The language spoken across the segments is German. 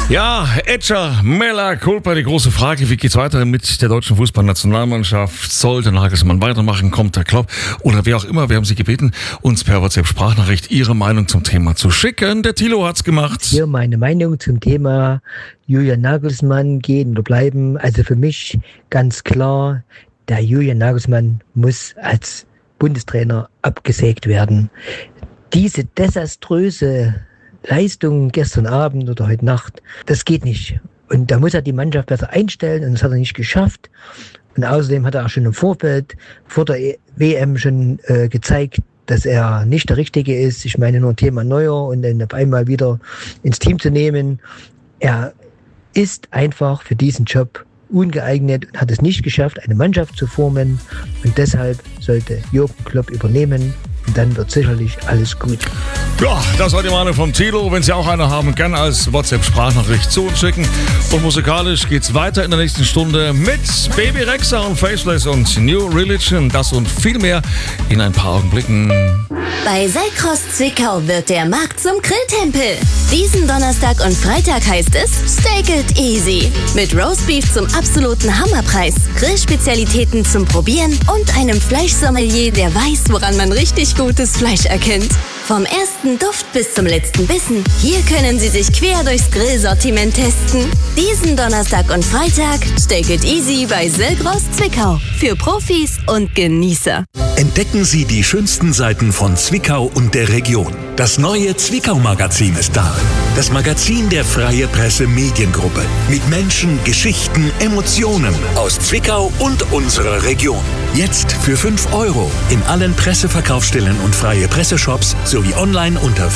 Ja, Edger, Mella, Culpa, die große Frage, wie geht's weiter mit der deutschen Fußballnationalmannschaft? Soll der Nagelsmann weitermachen? Kommt der Klopp? Oder wer auch immer, wir haben Sie gebeten, uns per WhatsApp-Sprachnachricht Ihre Meinung zum Thema zu schicken. Der Thilo hat's gemacht. Hier meine Meinung zum Thema Julian Nagelsmann, gehen oder bleiben. Also für mich ganz klar, der Julian Nagelsmann muss als Bundestrainer abgesägt werden. Diese desaströse Leistung gestern Abend oder heute Nacht, das geht nicht. Und da muss er die Mannschaft besser einstellen und das hat er nicht geschafft. Und außerdem hat er auch schon im Vorfeld, vor der WM schon gezeigt, dass er nicht der Richtige ist. Ich meine nur Thema Neuer und dann auf einmal wieder ins Team zu nehmen. Er ist einfach für diesen Job ungeeignet und hat es nicht geschafft, eine Mannschaft zu formen. Und deshalb sollte Jürgen Klopp übernehmen. Und dann wird sicherlich alles gut. Ja, das war die Meinung vom Tilo. Wenn Sie auch eine haben, gerne als WhatsApp-Sprachnachricht zu uns schicken. Und musikalisch geht's weiter in der nächsten Stunde mit Baby Rexha und Faceless und New Religion. Das und viel mehr in ein paar Augenblicken. Bei Selcross Zwickau wird der Markt zum Grilltempel. Diesen Donnerstag und Freitag heißt es Steak it easy. Mit Roastbeef zum absoluten Hammerpreis, Grillspezialitäten zum Probieren und einem Fleischsommelier, der weiß, woran man richtig gutes Fleisch erkennt. Vom ersten Duft bis zum letzten Bissen. Hier können Sie sich quer durchs Grillsortiment testen. Diesen Donnerstag und Freitag Steak it easy bei Selcross Zwickau. Für Profis und Genießer. Entdecken Sie die schönsten Seiten von Zwickau und der Region. Das neue Zwickau-Magazin ist da. Das Magazin der Freie Presse Mediengruppe. Mit Menschen, Geschichten, Emotionen aus Zwickau und unserer Region. Jetzt für 5 € in allen Presseverkaufsstellen und freie Presseshops sowie online unter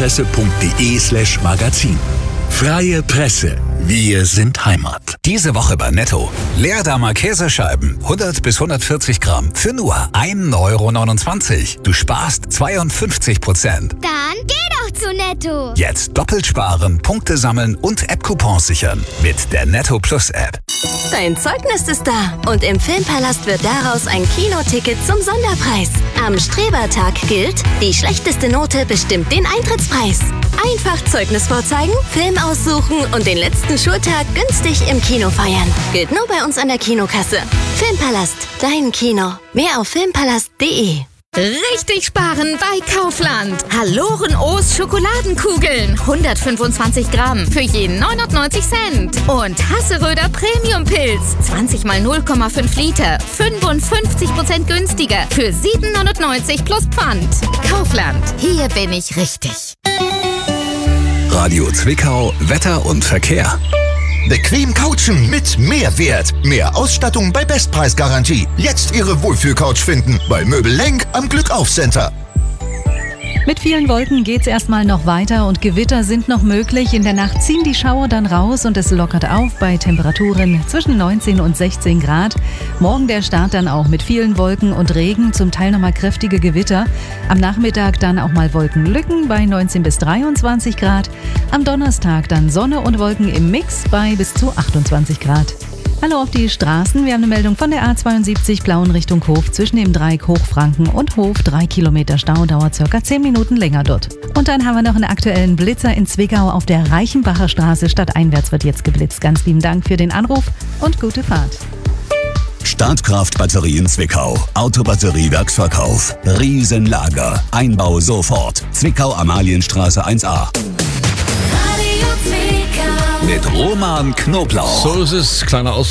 freiepresse.de/magazin. Freie Presse. Wir sind Heimat. Diese Woche bei Netto. Leerdammer Käsescheiben, 100 bis 140 Gramm, für nur 1,29 €. Du sparst 52%. Dann geh doch zu Netto. Jetzt doppelt sparen, Punkte sammeln und App-Coupons sichern mit der Netto Plus App. Dein Zeugnis ist da und im Filmpalast wird daraus ein Kinoticket zum Sonderpreis. Am Strebertag gilt, die schlechteste Note bestimmt den Eintrittspreis. Einfach Zeugnis vorzeigen, Film aussuchen und den letzten Schultag günstig im Kino feiern. Gilt nur bei uns an der Kinokasse. Filmpalast, dein Kino. Mehr auf filmpalast.de. Richtig sparen bei Kaufland. Haloren O's Schokoladenkugeln. 125 Gramm für je 99 Cent. Und Hasseröder Premium Pilz. 20 mal 0,5 Liter. 55% günstiger. Für 7,99 plus Pfand. Kaufland. Hier bin ich richtig. Radio Zwickau, Wetter und Verkehr. Bequem couchen mit Mehrwert. Mehr Ausstattung bei Bestpreisgarantie. Jetzt Ihre Wohlfühlcouch finden bei Möbel Lenk am Glückauf-Center. Mit vielen Wolken geht's erstmal noch weiter und Gewitter sind noch möglich. In der Nacht ziehen die Schauer dann raus und es lockert auf bei Temperaturen zwischen 19 und 16 Grad. Morgen der Start dann auch mit vielen Wolken und Regen, zum Teil nochmal kräftige Gewitter. Am Nachmittag dann auch mal Wolkenlücken bei 19 bis 23 Grad. Am Donnerstag dann Sonne und Wolken im Mix bei bis zu 28 Grad. Hallo auf die Straßen. Wir haben eine Meldung von der A72 Blauen Richtung Hof zwischen dem Dreieck Hochfranken und Hof. 3 Kilometer Stau, dauert ca. 10 Minuten länger dort. Und dann haben wir noch einen aktuellen Blitzer in Zwickau auf der Reichenbacher Straße. Stadteinwärts wird jetzt geblitzt. Ganz lieben Dank für den Anruf und gute Fahrt. Startkraft Batterien Zwickau. Autobatteriewerksverkauf. Riesenlager. Einbau sofort. Zwickau Amalienstraße 1a. Mit Roman Knoblauch. So ist es, kleiner